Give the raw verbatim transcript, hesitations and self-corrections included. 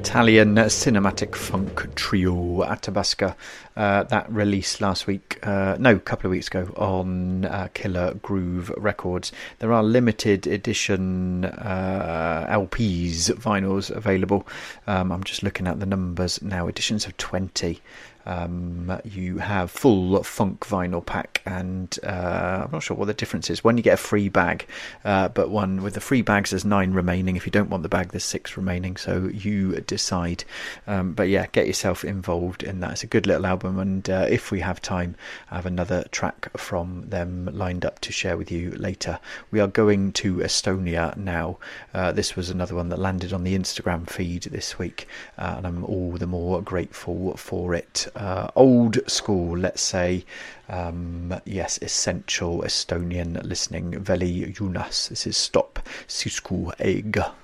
Italian cinematic funk trio Athabasca. Uh, that released last week, uh, no, a couple of weeks ago on uh, Killer Groove Records. There are limited edition uh, L Ps, vinyls available. Um, I'm just looking at the numbers now. Editions of twenty. Um, you have full funk vinyl pack, and uh, I'm not sure what the difference is. One you get a free bag, uh, but one with the free bags there's nine remaining. If you don't want the bag, there's six remaining, so you decide. Um, but yeah, get yourself involved in that. It's a good little album, and uh, if we have time, I have another track from them lined up to share with you later. We are going to Estonia now. Uh, this was another one that landed on the Instagram feed this week, uh, and I'm all the more grateful for it. Uh, old school, let's say, um, yes, essential Estonian listening. Veli Junas. This is Stop Sisku Egg.